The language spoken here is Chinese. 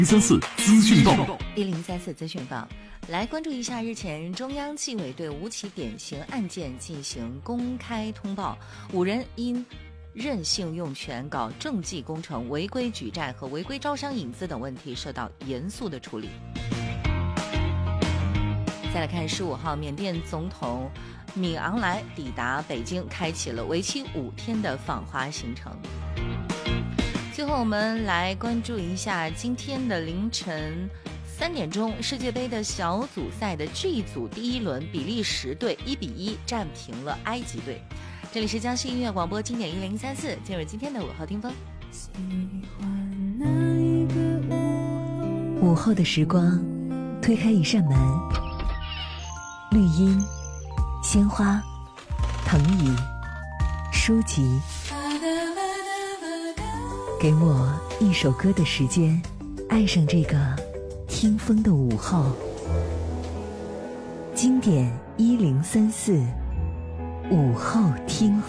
134资讯报 1034资讯报，来关注一下日前中央纪委对5起典型案件进行公开通报，5人因任性用权搞政绩工程、违规举债和违规招商引资等问题受到严肃的处理。再来看15号，缅甸总统敏昂莱抵达北京，开启了为期5天的访华行程。最后我们来关注一下今天的凌晨3点钟，世界杯的小组赛的 G 组第一轮，比利时队1比1战平了埃及队。这里是江西音乐广播经典1034，进入今天的午后听风。 午后的时光，推开一扇门，绿荫、鲜花、藤椅、书籍，给我一首歌的时间，爱上这个听风的午后。经典1034，午后听风。